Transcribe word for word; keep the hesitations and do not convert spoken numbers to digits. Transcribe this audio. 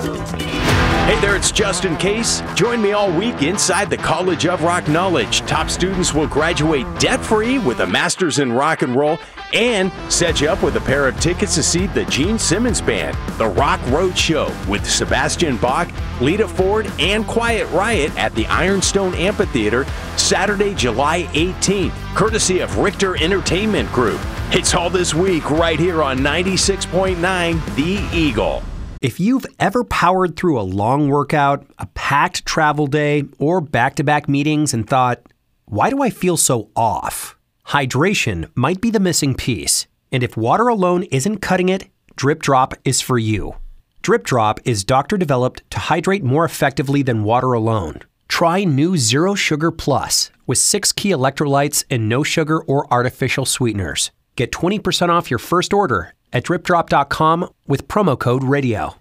Hey there, it's Justin Case. Join me all week inside the College of Rock Knowledge. Top students will graduate debt-free with a master's in rock and roll and set you up with a pair of tickets to see the Gene Simmons Band. The Rock Road Show with Sebastian Bach, Lita Ford, and Quiet Riot at the Ironstone Amphitheater Saturday, July eighteenth, courtesy of Richter Entertainment Group. It's all this week right here on ninety-six point nine The Eagle. If you've ever powered through a long workout, a packed travel day, or back-to-back meetings and thought, why do I feel so off? Hydration might be the missing piece. And if water alone isn't cutting it, Drip Drop is for you. Drip Drop is doctor-developed to hydrate more effectively than water alone. Try new Zero Sugar Plus with six key electrolytes and no sugar or artificial sweeteners. Get twenty percent off your first order at drip drop dot com with promo code radio.